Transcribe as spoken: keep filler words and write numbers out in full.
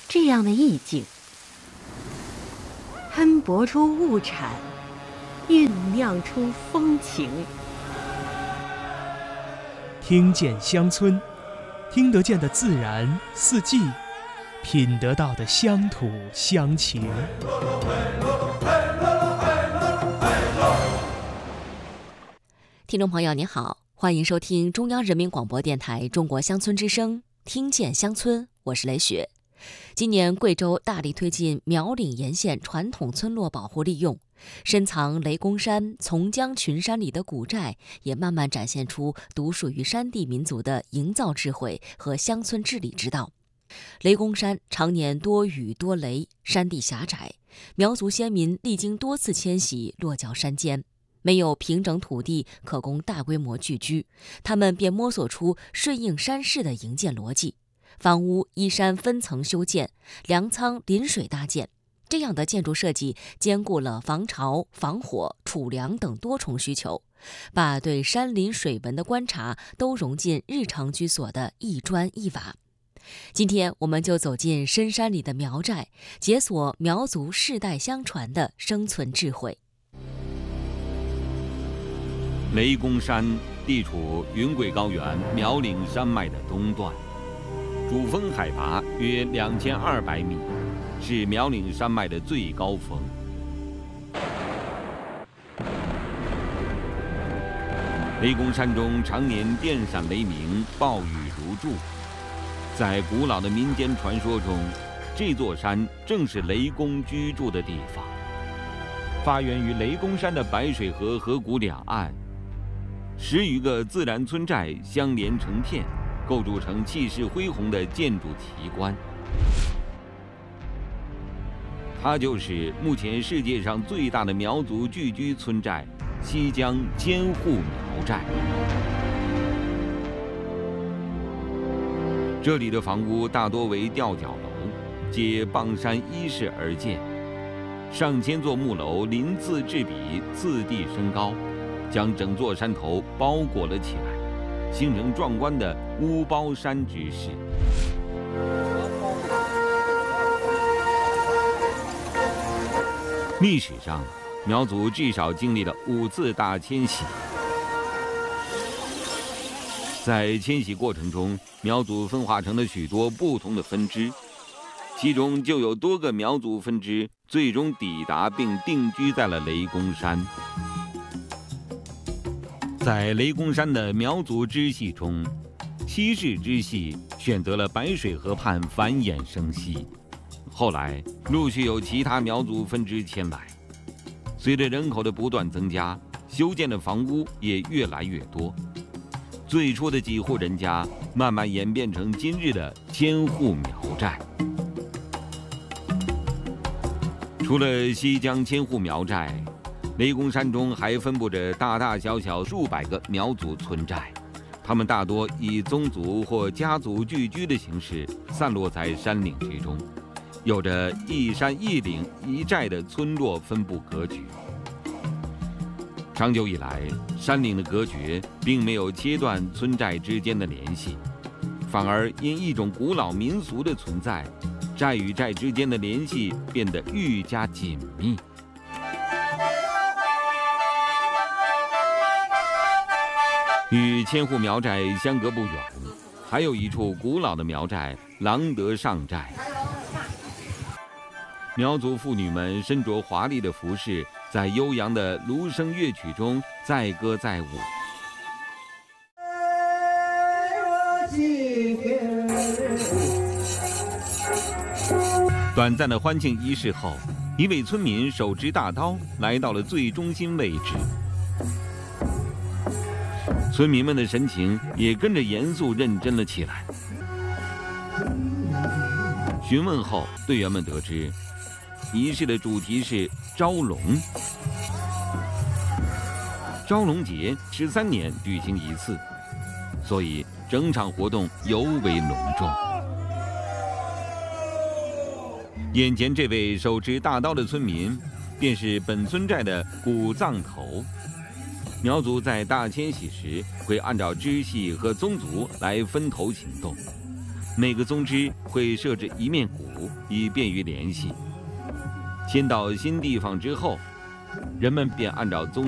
这样的意境，喷薄出物产，酝酿出风情。 听见乡村，听得见的自然四季，品得到的乡土乡情。 听众朋友您好，欢迎收听中央人民广播电台中国乡村之声，听见乡村，我是雷雪。今年贵州大力推进苗岭沿线传统村落保护利用，深藏雷公山、从江群山里的古寨也慢慢展现出独属于山地民族的营造智慧和乡村治理之道。雷公山常年多雨多雷，山地狭窄，苗族先民历经多次迁徙落脚山间，没有平整土地可供大规模聚居，他们便摸索出顺应山势的营建逻辑。房屋依山分层修建，粮仓临水搭建，这样的建筑设计兼顾了防潮、防火、储粮等多重需求，把对山林水文的观察都融进日常居所的一砖一瓦。今天我们就走进深山里的苗寨，解锁苗族世代相传的生存智慧。 雷公山地处云贵高原苗岭山脉的东段，主峰海拔约两千二百米，是苗岭山脉的最高峰。雷公山中常年电闪雷鸣，暴雨如注。在古老的民间传说中，这座山正是雷公居住的地方。发源于雷公山的白水河河谷两岸，十余个自然村寨相连成片，构筑成气势恢宏的建筑奇观。它就是目前世界上最大的苗族聚居村寨——西江千户苗寨。这里的房屋大多为吊脚楼，皆傍山依势而建，上千座木楼鳞次栉比，次第升高，将整座山头包裹了起来，形成壮观的屋包山之势。历史上，苗族至少经历了五次大迁徙。在迁徙过程中，苗族分化成了许多不同的分支，其中就有多个苗族分支最终抵达并定居在了雷公山。在雷公山的苗族支系中，西氏支系选择了白水河畔繁衍生息，后来陆续有其他苗族分支迁来。随着人口的不断增加，修建的房屋也越来越多，最初的几户人家慢慢演变成今日的千户苗寨。除了西江千户苗寨，雷公山中还分布着大大小小数百个苗族村寨，他们大多以宗族或家族聚居的形式散落在山岭之中，有着一山一岭一寨的村落分布格局。长久以来，山岭的隔绝并没有切断村寨之间的联系，反而因一种古老民俗的存在，寨与寨之间的联系变得愈加紧密。与千户苗寨相隔不远，还有一处古老的苗寨——郎德上寨。苗族妇女们身着华丽的服饰，在悠扬的芦笙乐曲中载歌载舞。短暂的欢庆仪式后，一位村民手执大刀来到了最中心位置，村民们的神情也跟着严肃认真了起来。询问后，队员们得知，仪式的主题是招龙。招龙节十三年举行一次，所以整场活动尤为隆重。眼前这位手持大刀的村民，便是本村寨的古藏头。苗族在大迁徙时会按照支系和宗族来分头行动， 每个宗支会设置一面鼓，以便于联系。迁到新地方之后，人们便按照宗